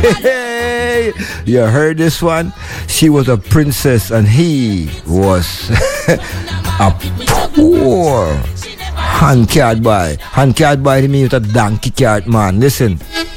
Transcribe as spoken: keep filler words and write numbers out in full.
Hey, you heard this one? She was a princess and he was a poor hand card boy. Hand card boy means a donkey card man. Listen.